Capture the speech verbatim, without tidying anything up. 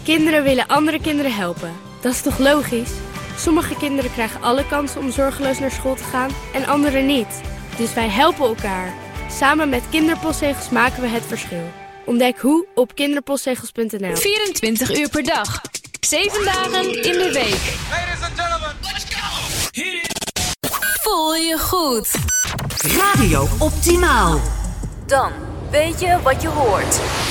Kinderen willen andere kinderen helpen. Dat is toch logisch? Sommige kinderen krijgen alle kansen om zorgeloos naar school te gaan en anderen niet. Dus wij helpen elkaar. Samen met Kinderpostzegels maken we het verschil. Ontdek hoe op kinderpostzegels punt n l. vierentwintig uur per dag. zeven dagen in de week. Ladies and gentlemen, let's go! Hit it! Voel je goed. Radio Optimaal. Dan weet je wat je hoort.